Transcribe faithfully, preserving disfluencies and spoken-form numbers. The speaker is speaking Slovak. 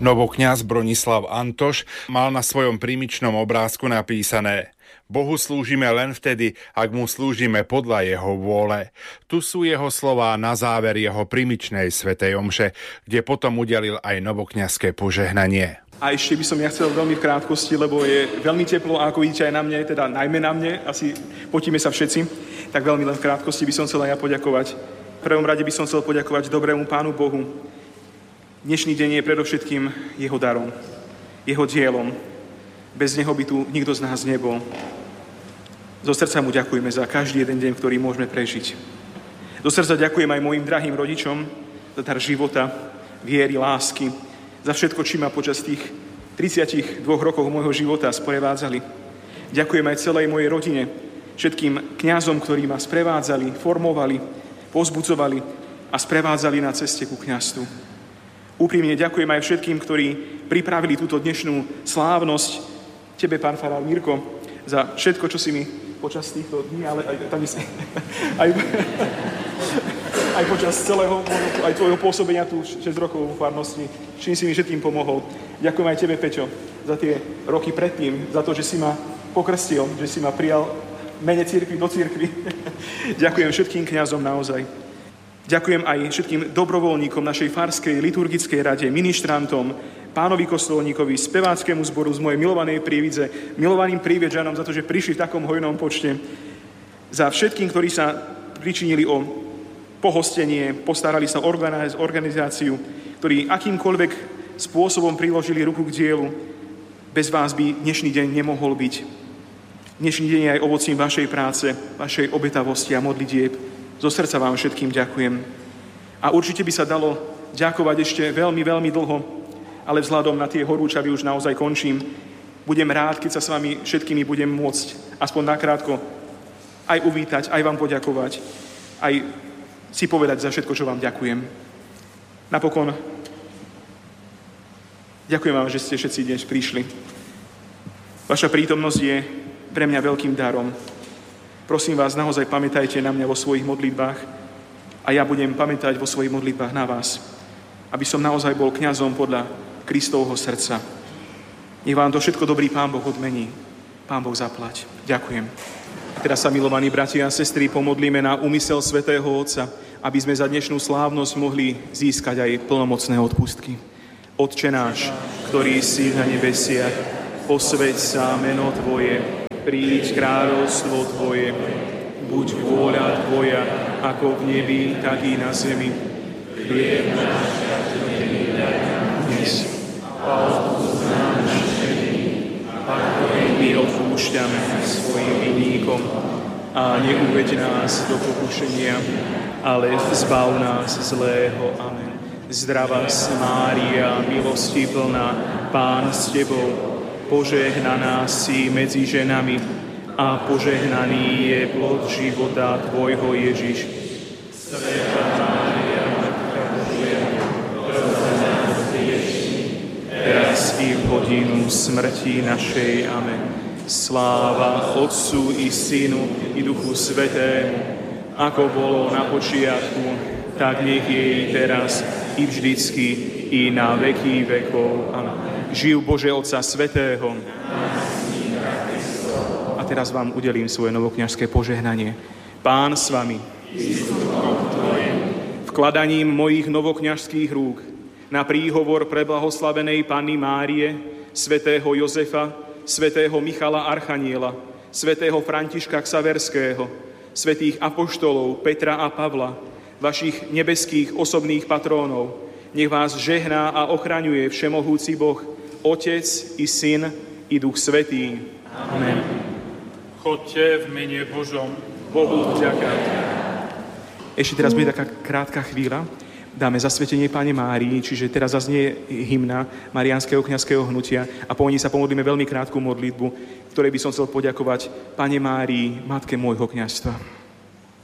Novokňaz Bronislav Antoš mal na svojom prímičnom obrázku napísané: Bohu slúžime len vtedy, ak mu slúžime podľa jeho vôle. Tu sú jeho slová na záver jeho prímičnej svätej omše, kde potom udelil aj novokňazské požehnanie. A ešte by som ja chcel veľmi v krátkosti, lebo je veľmi teplo a ako vidíte aj na mne, teda najmä na mne, asi potíme sa všetci, tak veľmi len v krátkosti by som chcel aj ja poďakovať. V prvom rade by som chcel poďakovať dobrému Pánu Bohu. Dnešný deň je predovšetkým jeho darom, jeho dielom. Bez neho by tu nikto z nás nebol. Zo srdca mu ďakujeme za každý jeden deň, ktorý môžeme prežiť. Zo srdca ďakujem aj mojim drahým rodičom za dar života, viery, lásky, za všetko, či ma počas tých tridsiatich dvoch rokov môjho života sprevádzali. Ďakujem aj celej mojej rodine, všetkým kňazom, ktorí ma sprevádzali, formovali, povzbudzovali a sprevádzali na ceste ku kňazstvu. Úprimne ďakujem aj všetkým, ktorí pripravili túto dnešnú slávnosť. Tebe, pán farár Mirko, za všetko, čo si mi počas týchto dní, ale aj, tam si, aj, aj počas celého aj tvojho pôsobenia tu šesť rokov vo farnosti, čím si mi všetkým pomohol. Ďakujem aj tebe, Peťo, za tie roky predtým, za to, že si ma pokrstil, že si ma prijal mene cirkvi do cirkvi. Ďakujem všetkým kňazom naozaj. Ďakujem aj všetkým dobrovoľníkom našej farskej liturgickej rade, ministrantom, pánovi kostolníkovi, speváckému zboru z mojej milovanej Prievidze, milovaným Prievidžanom za to, že prišli v takom hojnom počte. Za všetkým, ktorí sa pričinili o pohostenie, postarali sa o organizáciu, ktorí akýmkoľvek spôsobom priložili ruku k dielu. Bez vás by dnešný deň nemohol byť. Dnešný deň je aj ovocím vašej práce, vašej obetavosti a modlitieb. Zo srdca vám všetkým ďakujem. A určite by sa dalo ďakovať ešte veľmi, veľmi dlho, ale vzhľadom na tie horúčavy už naozaj končím. Budem rád, keď sa s vami všetkými budem môcť aspoň nakrátko aj uvítať, aj vám poďakovať, aj si povedať za všetko, čo vám ďakujem. Napokon ďakujem vám, že ste všetci dnes prišli. Vaša prítomnosť je pre mňa veľkým darom. Prosím vás, naozaj pamätajte na mňa vo svojich modlitbách a ja budem pamätať vo svojich modlitbách na vás, aby som naozaj bol kňazom podľa Kristovho srdca. Nech vám to všetko dobrý Pán Boh odmení. Pán Boh zaplať. Ďakujem. A teraz sa, milovaní bratia a sestry, pomodlíme na úmysel svätého Otca, aby sme za dnešnú slávnosť mohli získať aj plnomocné odpustky. Otče náš, ktorý si na nebesiach, posväť sa meno Tvoje, príď kráľovstvo Tvoje, buď vôľa Tvoja, ako v nebi, tak i na zemi. Chlieb náš každodenný daj nám dnes a odpusť nám naše viny, ako i my odpúšťame svojim vinníkom. A neuveď nás do pokušenia, ale zbav nás zlého. Amen. Zdravá Mária, milosti plná, Pán s Tebou, požehnaná si medzi ženami a požehnaný je plod života Tvojho Ježiš. Svätá Mária, Matka Božia, pros za nás hriešnych, teraz i v hodinu smrti našej. Amen. Sláva Otcu i Synu i Duchu Svätému, ako bolo na počiatku, tak nech je i teraz, i vždycky, i na veky vekov. Amen. Živ Bože Otca Svätého. A teraz vám udelím svoje novokňažské požehnanie. Pán s vami. Vkladaním mojich novokňažských rúk na príhovor preblahoslavenej Panny Márie, svätého Jozefa, svätého Michala Archaniela, svätého Františka Xaverského, svätých apoštolov Petra a Pavla, vašich nebeských osobných patrónov, nech vás žehná a ochraňuje všemohúci Boh, Otec i Syn i Duch Svätý. Amen. Choďte v mene Božom. Bohu vďaka. Ešte teraz bude taká krátka chvíľa. Dáme zasvetenie Pane Márii, čiže teraz zaznie hymna Mariánskeho kňazského hnutia a po ní sa pomodlíme veľmi krátku modlitbu, v ktorej by som chcel poďakovať Pane Márii, Matke môjho kňazstva.